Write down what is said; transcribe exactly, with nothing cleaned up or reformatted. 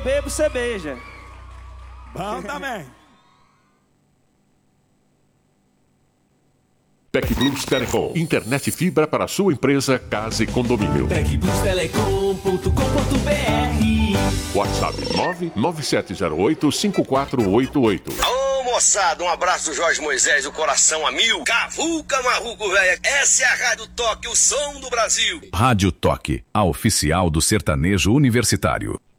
bebo, você beija. Bom também. TecBlus Telecom. Internet fibra para sua empresa, casa e condomínio. tec blus telecom ponto com ponto b r. WhatsApp nove nove sete zero oito cinco quatro oito oito. Ô moçada, um abraço do Jorge Moisés, o coração a mil. Cavuca Marruco, velho. Essa é a Rádio Toque, o som do Brasil. Rádio Toque, a oficial do sertanejo universitário.